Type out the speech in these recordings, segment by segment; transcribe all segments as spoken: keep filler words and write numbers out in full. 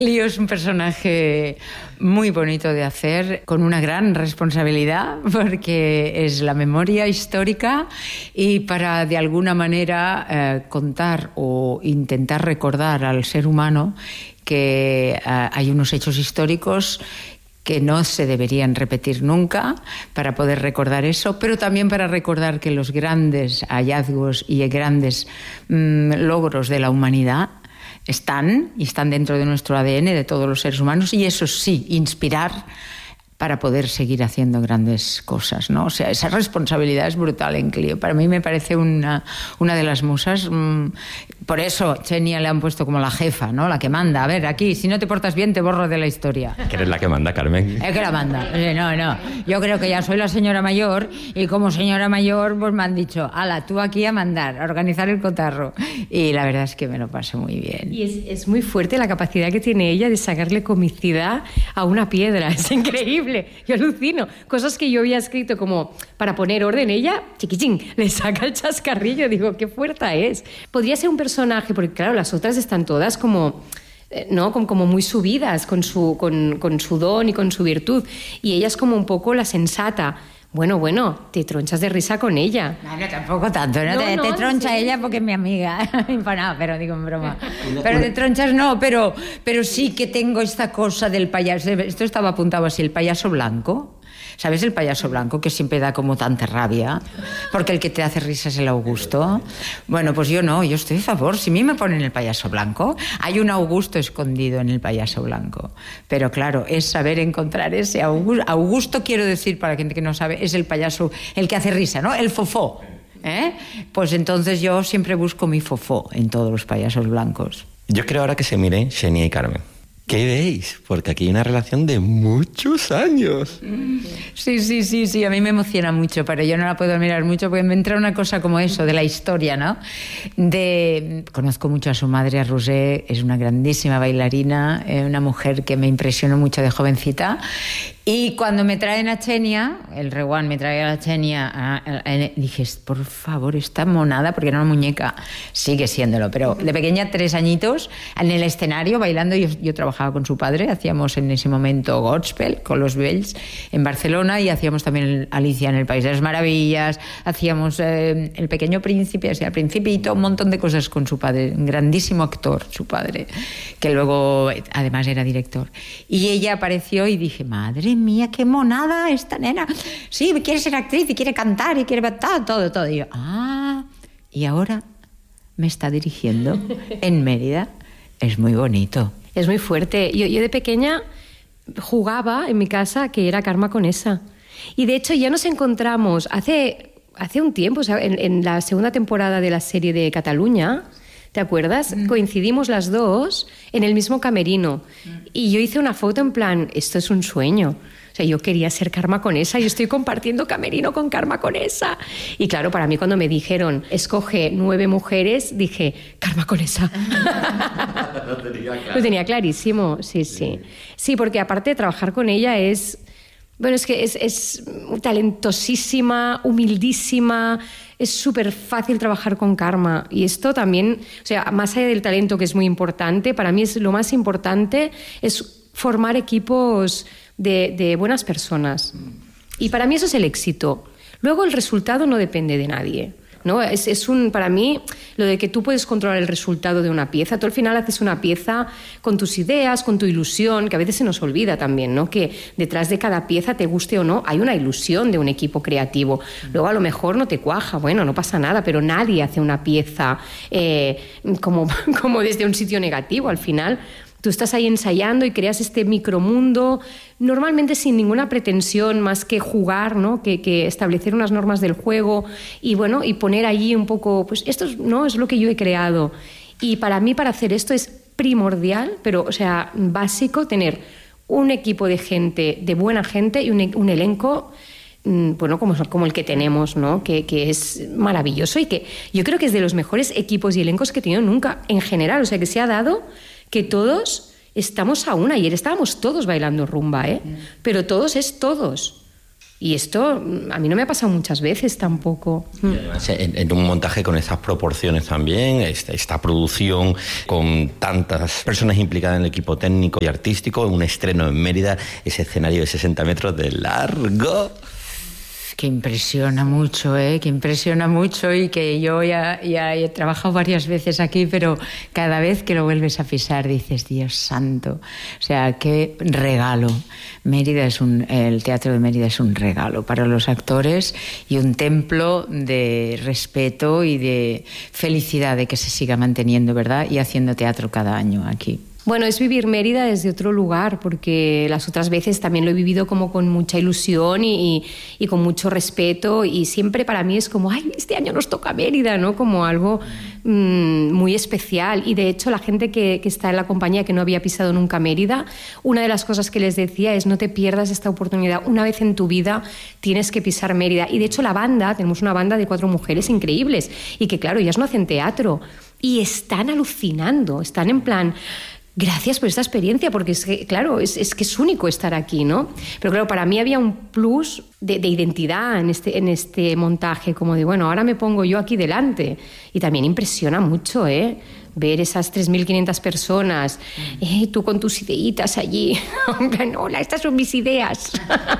Lío es un personaje muy bonito de hacer, con una gran responsabilidad, porque es la memoria histórica y para de alguna manera eh, contar o intentar recordar al ser humano que eh, hay unos hechos históricos que no se deberían repetir nunca, para poder recordar eso, pero también para recordar que los grandes hallazgos y grandes mmm, logros de la humanidad están y están dentro de nuestro A D N de todos los seres humanos, y eso sí, inspirar para poder seguir haciendo grandes cosas, ¿no? O sea, esa responsabilidad es brutal en Clío. Para mí me parece una, una de las musas. Mmm, por eso Xenia le han puesto como la jefa, ¿no? La que manda. A ver, aquí, si no te portas bien, te borro de la historia. Que eres la que manda, Carmen. Es que la manda. No, no. Yo creo que ya soy la señora mayor, y como señora mayor, pues me han dicho, ala, tú aquí a mandar, a organizar el cotarro. Y la verdad es que me lo paso muy bien. Y es, es muy fuerte la capacidad que tiene ella de sacarle comicidad a una piedra. Es increíble. Yo alucino. Cosas que yo había escrito como para poner orden, ella, chiquichín, le saca el chascarrillo. Digo, qué fuerte es. Podría ser un personaje, porque claro, las otras están todas como... ¿no? Como, como muy subidas con su, con, con su don y con su virtud. Y ella es como un poco la sensata. Bueno, bueno, te tronchas de risa con ella. No, no, tampoco tanto, ¿no? no, te, no te troncha no sé. Ella porque es mi amiga. No, pero digo en broma. Pero de tronchas no, pero, pero sí que tengo esta cosa del payaso. Esto estaba apuntado así, el payaso blanco. ¿Sabes el payaso blanco que siempre da como tanta rabia? Porque el que te hace risa es el Augusto. Bueno, pues yo no, yo estoy a favor. Si a mí me ponen el payaso blanco, hay un Augusto escondido en el payaso blanco. Pero claro, es saber encontrar ese Augusto. Augusto, quiero decir, para la gente que no sabe, es el payaso, el que hace risa, ¿no? El fofó. ¿Eh? Pues entonces yo siempre busco mi fofó en todos los payasos blancos. Yo quiero ahora que se miren Xenia y Carmen. ¿Qué veis? Porque aquí hay una relación de muchos años. Sí, sí, sí, sí, a mí me emociona mucho, pero yo no la puedo mirar mucho porque me entra una cosa como eso, de la historia, ¿no? De... Conozco mucho a su madre, a Roser, es una grandísima bailarina, una mujer que me impresionó mucho de jovencita. Y cuando me traen a Xenia, el Reguán me trae a la Xenia, a, a, a, dije, por favor, esta monada, porque era una muñeca, sigue siéndolo, pero de pequeña, tres añitos, en el escenario, bailando, yo, yo trabajaba con su padre, hacíamos en ese momento gospel, con los Bells, en Barcelona, y hacíamos también Alicia en el País de las Maravillas, hacíamos eh, El Pequeño Príncipe, así al Principito, un montón de cosas con su padre, un grandísimo actor, su padre, que luego además era director. Y ella apareció y dije, madre mía, qué monada esta nena. Sí, quiere ser actriz y quiere cantar y quiere todo, todo, todo. Y yo, ah, y ahora me está dirigiendo en Mérida. Es muy bonito. Es muy fuerte. Yo, yo de pequeña jugaba en mi casa que era Carme Conesa. Y de hecho ya nos encontramos hace, hace un tiempo, o sea, en, en la segunda temporada de la serie de Cataluña, ¿te acuerdas? Mm. Coincidimos las dos en el mismo camerino. Mm. Y yo hice una foto en plan, esto es un sueño. O sea, yo quería ser Carme Conesa y estoy compartiendo camerino con Carme Conesa. Y claro, para mí cuando me dijeron, escoge nueve mujeres, dije, Carme Conesa. Lo tenía claro. Lo tenía clarísimo, sí, sí. Sí, porque aparte de trabajar con ella es... Bueno, es que es, es talentosísima, humildísima, es súper fácil trabajar con Carme. Y esto también, o sea, más allá del talento, que es muy importante, para mí es lo más importante es formar equipos de, de buenas personas. Y para mí eso es el éxito. Luego el resultado no depende de nadie, ¿no? Es, es un, para mí, lo de que tú puedes controlar el resultado de una pieza, tú al final haces una pieza con tus ideas, con tu ilusión, que a veces se nos olvida también, ¿no? Que detrás de cada pieza, te guste o no, hay una ilusión de un equipo creativo. Luego a lo mejor no te cuaja, bueno, no pasa nada, pero nadie hace una pieza eh, como, como desde un sitio negativo. Al final tú estás ahí ensayando y creas este micromundo, normalmente sin ninguna pretensión más que jugar, ¿no? Que, que establecer unas normas del juego y, bueno, y poner allí un poco, pues esto es, ¿no? Es lo que yo he creado. Y para mí, para hacer esto es primordial, pero, o sea, básico, tener un equipo de gente, de buena gente y un, un elenco, bueno, como, como el que tenemos, ¿no? Que, que es maravilloso y que yo creo que es de los mejores equipos y elencos que he tenido nunca en general. O sea, que se ha dado que todos estamos a una. Ayer estábamos todos bailando rumba, ¿eh? Pero todos es todos. Y esto a mí no me ha pasado muchas veces tampoco. Y además, en, en un montaje con esas proporciones también, esta, esta producción con tantas personas implicadas en el equipo técnico y artístico, un estreno en Mérida, ese escenario de sesenta metros de largo. Que impresiona mucho, ¿eh? Que impresiona mucho y que yo ya, ya he trabajado varias veces aquí, pero cada vez que lo vuelves a pisar dices, Dios santo, o sea, qué regalo. Mérida es un, el Teatro de Mérida es un regalo para los actores y un templo de respeto y de felicidad de que se siga manteniendo, ¿verdad? Y haciendo teatro cada año aquí. Bueno, es vivir Mérida desde otro lugar, porque las otras veces también lo he vivido como con mucha ilusión y, y, y con mucho respeto, y siempre para mí es como, ay, este año nos toca Mérida, ¿no? Como algo mmm, muy especial. Y de hecho la gente que, que está en la compañía, que no había pisado nunca Mérida, una de las cosas que les decía es no te pierdas esta oportunidad, una vez en tu vida tienes que pisar Mérida. Y de hecho la banda, tenemos una banda de cuatro mujeres increíbles, y que claro, ellas no hacen teatro, y están alucinando, están en plan... Gracias por esta experiencia, porque es que, claro, es, es que es único estar aquí, ¿no? Pero claro, para mí había un plus de, de identidad en este, en este montaje, como de, bueno, ahora me pongo yo aquí delante. Y también impresiona mucho, ¿eh? Ver esas tres mil quinientas personas, eh, tú con tus ideitas allí. Hola, estas son mis ideas.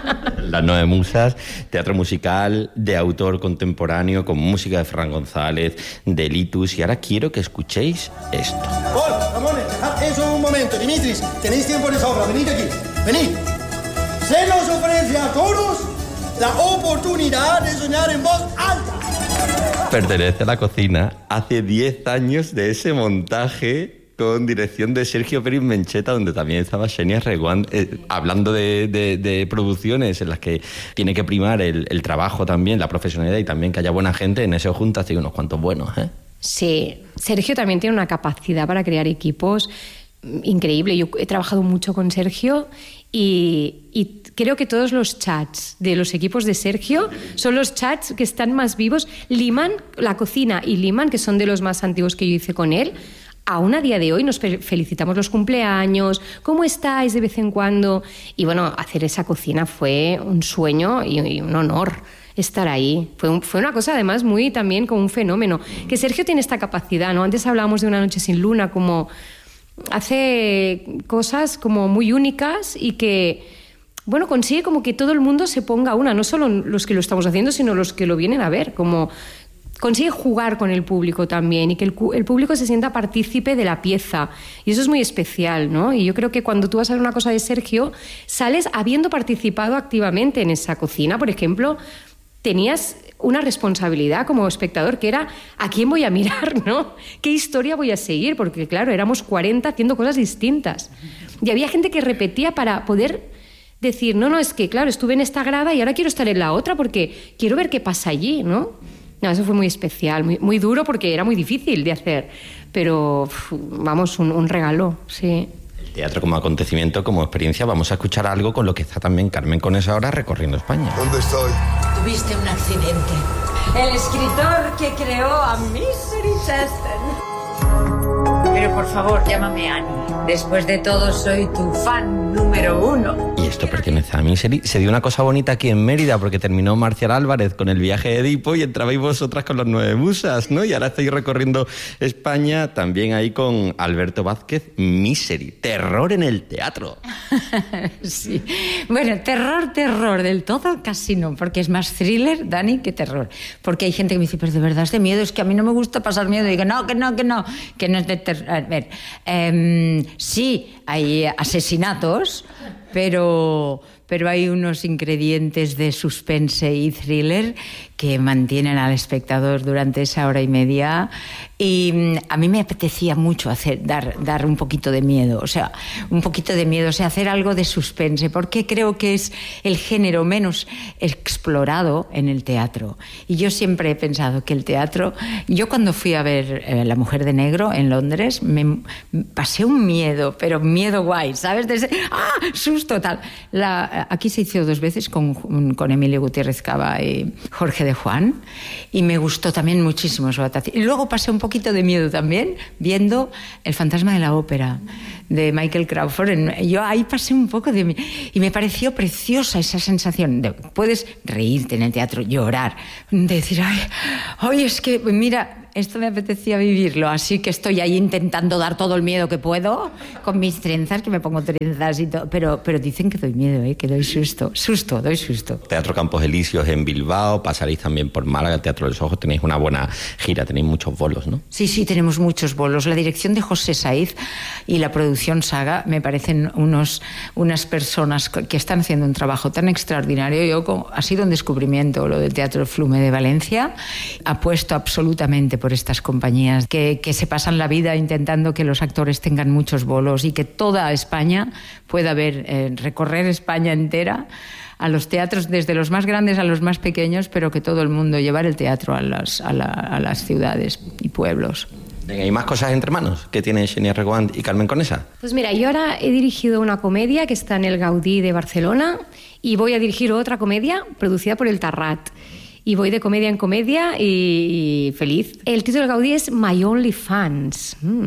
Las Nueve Musas, teatro musical de autor contemporáneo, con música de Ferran González, de Litus. Y ahora quiero que escuchéis esto. Paul, Ramones, dejad eso un momento. Dimitris, tenéis tiempo de sobra, venid aquí, venid. Se nos ofrece a todos la oportunidad de soñar en voz alta. Pertenece a la cocina. Hace diez años de ese montaje con dirección de Sergio Pérez Mencheta, donde también estaba Xenia Reguant, eh, hablando de, de, de producciones en las que tiene que primar el, el trabajo también, la profesionalidad y también que haya buena gente. En eso juntas y unos cuantos buenos, ¿eh? Sí, Sergio también tiene una capacidad para crear equipos increíble. Yo he trabajado mucho con Sergio y, y creo que todos los chats de los equipos de Sergio son los chats que están más vivos. Liman, la cocina y Liman, que son de los más antiguos que yo hice con él, aún a día de hoy nos felicitamos los cumpleaños, ¿cómo estáis de vez en cuando? Y bueno, hacer esa cocina fue un sueño y, y un honor. Estar ahí. Fue, un, fue una cosa además muy también como un fenómeno. Que Sergio tiene esta capacidad, ¿no? Antes hablábamos de Una noche sin luna, como hace cosas como muy únicas y que, bueno, consigue como que todo el mundo se ponga una, no solo los que lo estamos haciendo, sino los que lo vienen a ver, como consigue jugar con el público también y que el, el público se sienta partícipe de la pieza. Y eso es muy especial, ¿no? Y yo creo que cuando tú vas a ver una cosa de Sergio, sales habiendo participado activamente en esa cocina, por ejemplo. Tenías una responsabilidad como espectador, que era ¿a quién voy a mirar, no? ¿Qué historia voy a seguir? Porque, claro, éramos cuarenta haciendo cosas distintas. Y había gente que repetía para poder decir, no, no, es que, claro, estuve en esta grada y ahora quiero estar en la otra porque quiero ver qué pasa allí, ¿no? No, eso fue muy especial, muy, muy duro porque era muy difícil de hacer. Pero, vamos, un, un regalo, sí. Teatro como acontecimiento, como experiencia. Vamos a escuchar algo con lo que está también Carmen Conés ahora recorriendo España. ¿Dónde estoy? Tuviste un accidente. El escritor que creó a Misery Chastain. Pero por favor, llámame Annie. Después de todo, soy tu fan número uno. Y esto pertenece a Misery. Se dio una cosa bonita aquí en Mérida porque terminó Marcial Álvarez con el viaje de Edipo y entrabais vosotras con las Nueve Musas, ¿no? Y ahora estoy recorriendo España también ahí con Alberto Vázquez. Misery, terror en el teatro. Sí. Bueno, terror, terror del todo casi no, porque es más thriller, Dani, que terror. Porque hay gente que me dice, pero de verdad es de miedo, es que a mí no me gusta pasar miedo. Y digo, no, que no, que no, que no es de terror. A ver, eh, sí, hay asesinatos, pero, pero hay unos ingredientes de suspense y thriller que mantienen al espectador durante esa hora y media. Y a mí me apetecía mucho hacer, dar, dar un poquito de miedo, o sea, un poquito de miedo, o sea, hacer algo de suspense, porque creo que es el género menos explorado en el teatro. Y yo siempre he pensado que el teatro... Yo cuando fui a ver eh, La Mujer de Negro en Londres, me pasé un miedo, pero miedo guay, ¿sabes? Desde, ¡ah! Susto, tal. La, aquí se hizo dos veces con, con Emilio Gutiérrez Cava y Jorge de Juan, y me gustó también muchísimo su adaptación. Y luego pasé un poquito de miedo también viendo El fantasma de la ópera de Michael Crawford. Yo ahí pasé un poco de... Y me pareció preciosa esa sensación. De, puedes reírte en el teatro, llorar, decir, ay, ay, es que, mira... Esto me apetecía vivirlo, así que estoy ahí intentando dar todo el miedo que puedo con mis trenzas, que me pongo trenzas y todo, pero, pero dicen que doy miedo, ¿eh? Que doy susto, susto, doy susto. Teatro Campos Elíseos en Bilbao, pasaréis también por Málaga, Teatro de los Ojos, tenéis una buena gira, tenéis muchos bolos, ¿no? Sí, sí, tenemos muchos bolos. La dirección de José Saiz y la producción Saga me parecen unos, unas personas que están haciendo un trabajo tan extraordinario. Yo, ha sido un descubrimiento lo del Teatro Flume de Valencia. Apuesto absolutamente por estas compañías que, que se pasan la vida intentando que los actores tengan muchos bolos y que toda España pueda ver, eh, recorrer España entera a los teatros, desde los más grandes a los más pequeños, pero que todo el mundo llevar el teatro a las, a la, a las ciudades y pueblos. ¿Hay más cosas entre manos que tienen Xenia Reguant y Carmen Conesa? Pues mira, yo ahora he dirigido una comedia que está en el Gaudí de Barcelona y voy a dirigir otra comedia producida por el Tarrat. Y voy de comedia en comedia y, y feliz. El título del Gaudí es My Only Fans. Mm.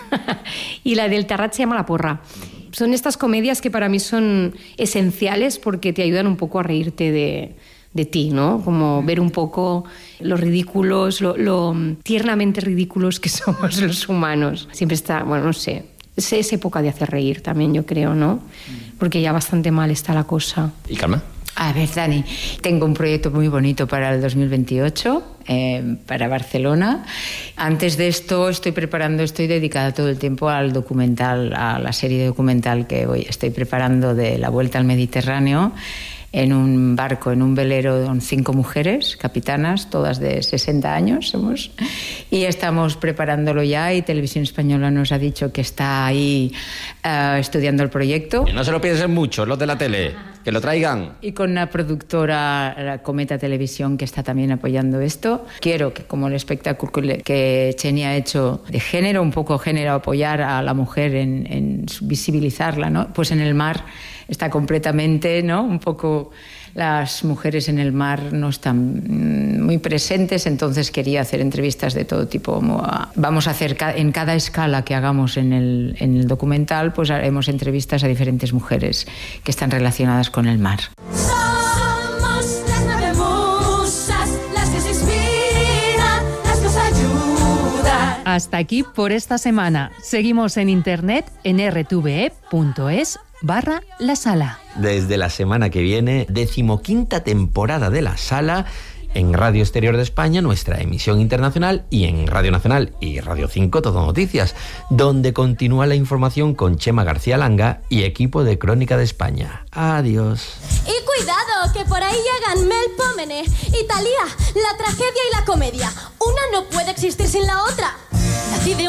Y la del Tarrat se llama La Porra. Son estas comedias que para mí son esenciales porque te ayudan un poco a reírte de, de ti, ¿no? Como ver un poco los ridículos, lo, lo tiernamente ridículos que somos los humanos. Siempre está, bueno, no sé, es, es época de hacer reír también, yo creo, ¿no? Porque ya bastante mal está la cosa. ¿Y Carmen? A ver, Dani, tengo un proyecto muy bonito para el dos mil veintiocho, eh, para Barcelona. Antes de esto estoy preparando, estoy dedicada todo el tiempo al documental, a la serie documental que voy, estoy preparando de la Vuelta al Mediterráneo, en un barco, en un velero con cinco mujeres, capitanas, todas de sesenta años somos, y estamos preparándolo ya y Televisión Española nos ha dicho que está ahí uh, estudiando el proyecto. Y no se lo piensen mucho, los de la tele, que lo traigan. Y con una productora, la Cometa Televisión, que está también apoyando esto. Quiero que, como el espectáculo que Xenia ha hecho de género, un poco género, apoyar a la mujer en, en visibilizarla, ¿no? Pues en el mar está completamente, ¿no? Un poco las mujeres en el mar no están muy presentes, entonces quería hacer entrevistas de todo tipo. Vamos a hacer en cada escala que hagamos en el, en el documental, pues haremos entrevistas a diferentes mujeres que están relacionadas con el mar. Somos las nueve musas, las que se inspiran, las que os ayudan. Hasta aquí por esta semana. Seguimos en internet en r t v e punto es barra La Sala. Desde la semana que viene, decimoquinta temporada de La Sala en Radio Exterior de España, nuestra emisión internacional, y en Radio Nacional y Radio cinco Todo Noticias, donde continúa la información con Chema García Langa y equipo de Crónica de España. Adiós. Y cuidado, que por ahí llegan Melpomene y Thalía, la tragedia y la comedia. Una no puede existir sin la otra.